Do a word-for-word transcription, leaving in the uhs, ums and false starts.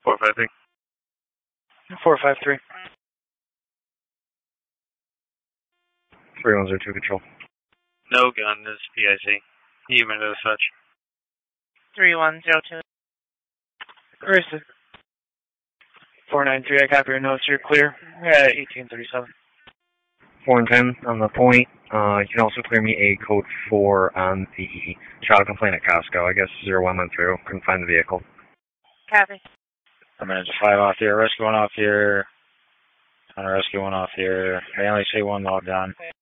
four five three. four five three. three one zero two control. No gun, this is P I C. Human to the such. three one zero two. Arrested. four nine three, I copy your notes. You're clear. Yeah, eighteen thirty-seven. four and ten on the point. Uh, you can also clear me a code four on the child complaint at Costco. I guess zero one went through. Couldn't find the vehicle. Copy. I'm going to five off here. Rescue one off here. I'm rescue one off here. I only see one logged on.